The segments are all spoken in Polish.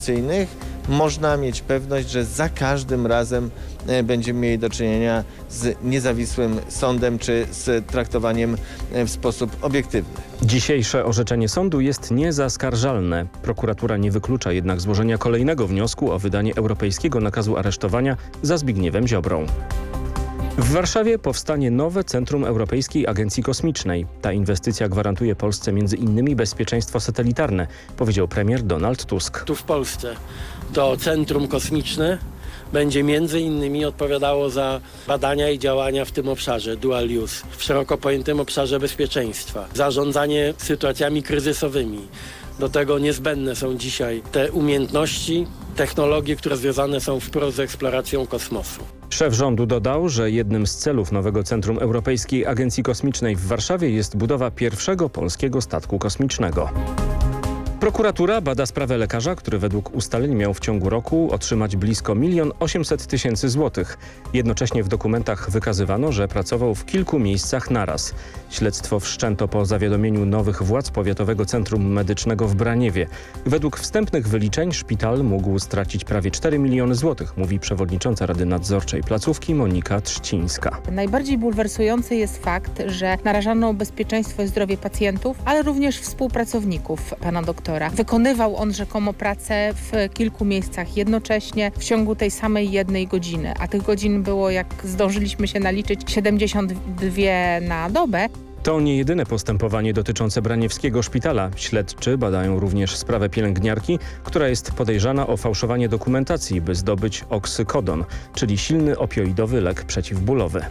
można mieć pewność, że za każdym razem będziemy mieli do czynienia z niezawisłym sądem czy z traktowaniem w sposób obiektywny. Dzisiejsze orzeczenie sądu jest niezaskarżalne. Prokuratura nie wyklucza jednak złożenia kolejnego wniosku o wydanie europejskiego nakazu aresztowania za Zbigniewem Ziobrą. W Warszawie powstanie nowe Centrum Europejskiej Agencji Kosmicznej. Ta inwestycja gwarantuje Polsce m.in. bezpieczeństwo satelitarne, powiedział premier Donald Tusk. Tu w Polsce to Centrum Kosmiczne będzie m.in. odpowiadało za badania i działania w tym obszarze dual use, w szeroko pojętym obszarze bezpieczeństwa, zarządzanie sytuacjami kryzysowymi. Do tego niezbędne są dzisiaj te umiejętności, technologie, które związane są wprost z eksploracją kosmosu. Szef rządu dodał, że jednym z celów nowego Centrum Europejskiej Agencji Kosmicznej w Warszawie jest budowa pierwszego polskiego statku kosmicznego. Prokuratura bada sprawę lekarza, który według ustaleń miał w ciągu roku otrzymać blisko 1 800 000 złotych. Jednocześnie w dokumentach wykazywano, że pracował w kilku miejscach naraz. Śledztwo wszczęto po zawiadomieniu nowych władz Powiatowego Centrum Medycznego w Braniewie. Według wstępnych wyliczeń szpital mógł stracić prawie 4 miliony złotych, mówi przewodnicząca Rady Nadzorczej placówki Monika Trzcińska. Najbardziej bulwersujący jest fakt, że narażano bezpieczeństwo i zdrowie pacjentów, ale również współpracowników pana doktora. Wykonywał on rzekomo pracę w kilku miejscach jednocześnie w ciągu tej samej 1 godziny, a tych godzin było, jak zdążyliśmy się naliczyć, 72 na dobę. To nie jedyne postępowanie dotyczące braniewskiego szpitala. Śledczy badają również sprawę pielęgniarki, która jest podejrzana o fałszowanie dokumentacji, by zdobyć oksykodon, czyli silny opioidowy lek przeciwbólowy.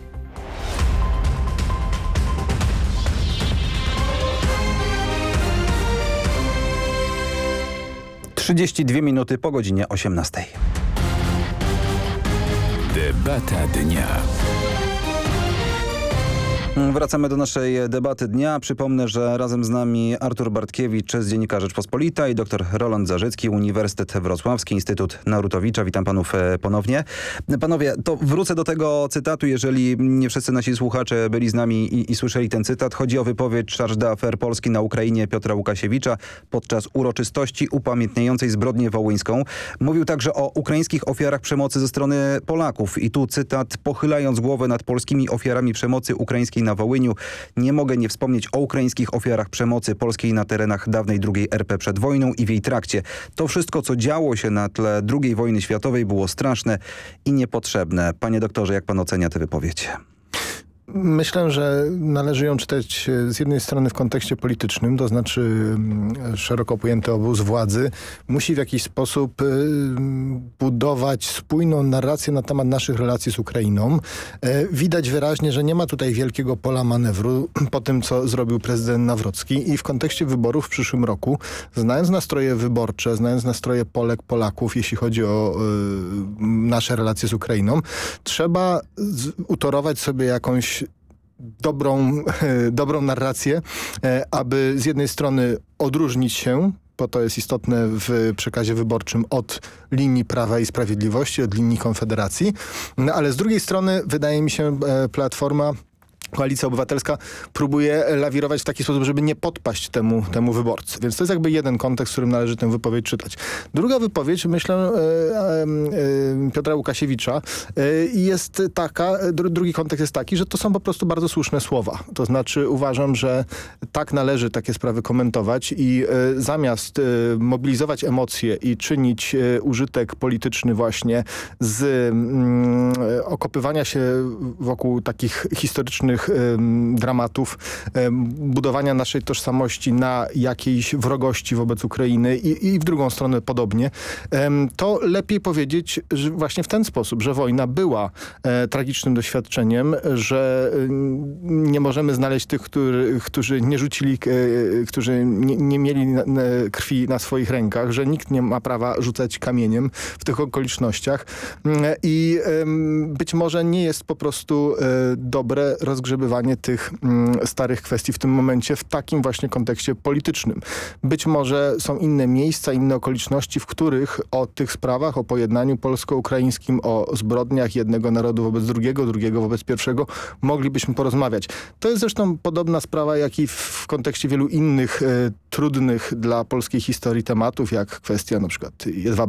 Minuty po godzinie 18. Debata dnia. Wracamy do naszej debaty dnia. Przypomnę, że razem z nami Artur Bartkiewicz z Dziennika Rzeczpospolita i dr Roland Zarzycki, Uniwersytet Wrocławski, Instytut Narutowicza. Witam panów ponownie. Panowie, to wrócę do tego cytatu, jeżeli nie wszyscy nasi słuchacze byli z nami i słyszeli ten cytat. Chodzi o wypowiedź Charge d'Affaires Polski na Ukrainie Piotra Łukasiewicza podczas uroczystości upamiętniającej zbrodnię wołyńską. Mówił także o ukraińskich ofiarach przemocy ze strony Polaków. I tu cytat: pochylając głowę nad polskimi ofiarami przemocy ukraińskiej na Wołyniu, nie mogę nie wspomnieć o ukraińskich ofiarach przemocy polskiej na terenach dawnej II RP przed wojną i w jej trakcie. To wszystko, co działo się na tle II wojny światowej, było straszne i niepotrzebne. Panie doktorze, jak pan ocenia tę wypowiedź? Myślę, że należy ją czytać z jednej strony w kontekście politycznym, to znaczy szeroko pojęty obóz władzy musi w jakiś sposób budować spójną narrację na temat naszych relacji z Ukrainą. Widać wyraźnie, że nie ma tutaj wielkiego pola manewru po tym, co zrobił prezydent Nawrocki i w kontekście wyborów w przyszłym roku, znając nastroje wyborcze, znając nastroje Polek, Polaków, jeśli chodzi o nasze relacje z Ukrainą, trzeba utorować sobie jakąś dobrą narrację, aby z jednej strony odróżnić się, bo to jest istotne w przekazie wyborczym, od linii Prawa i Sprawiedliwości, od linii Konfederacji, ale z drugiej strony wydaje mi się Platforma, Koalicja Obywatelska próbuje lawirować w taki sposób, żeby nie podpaść temu wyborcy. Więc to jest jakby jeden kontekst, w którym należy tę wypowiedź czytać. Druga wypowiedź, myślę, Piotra Łukasiewicza jest taka, drugi kontekst jest taki, że to są po prostu bardzo słuszne słowa. To znaczy uważam, że tak należy takie sprawy komentować i zamiast mobilizować emocje i czynić użytek polityczny właśnie z okopywania się wokół takich historycznych dramatów, budowania naszej tożsamości na jakiejś wrogości wobec Ukrainy i w drugą stronę podobnie, to lepiej powiedzieć że właśnie w ten sposób, że wojna była tragicznym doświadczeniem, że nie możemy znaleźć tych, którzy nie rzucili, którzy nie mieli krwi na swoich rękach, że nikt nie ma prawa rzucać kamieniem w tych okolicznościach i być może nie jest po prostu dobre rozgrzewanie pogrzebywanie tych starych kwestii w tym momencie w takim właśnie kontekście politycznym. Być może są inne miejsca, inne okoliczności, w których o tych sprawach, o pojednaniu polsko-ukraińskim, o zbrodniach jednego narodu wobec drugiego wobec pierwszego moglibyśmy porozmawiać. To jest zresztą podobna sprawa, jak i w kontekście wielu innych trudnych dla polskiej historii tematów, jak kwestia na przykład